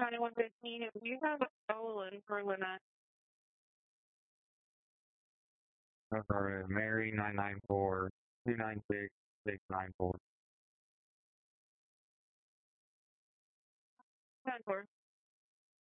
9115, you have a stolen for Lynette. Mary 994 296 694. 10-4.